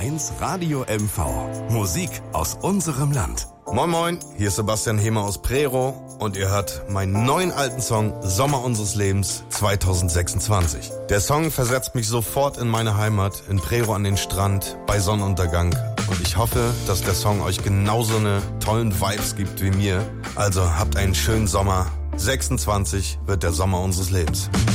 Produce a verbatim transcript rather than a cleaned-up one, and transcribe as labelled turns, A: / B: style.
A: eins Radio M V. Musik aus unserem Land.
B: Moin Moin, hier ist Sebastian Hehmer aus Prero und ihr hört meinen neuen alten Song Sommer unseres Lebens zwanzig sechsundzwanzig. Der Song versetzt mich sofort in meine Heimat, in Prero an den Strand, bei Sonnenuntergang. Und ich hoffe, dass der Song euch genauso eine tollen Vibes gibt wie mir. Also habt einen schönen Sommer. sechsundzwanzig wird der Sommer unseres Lebens.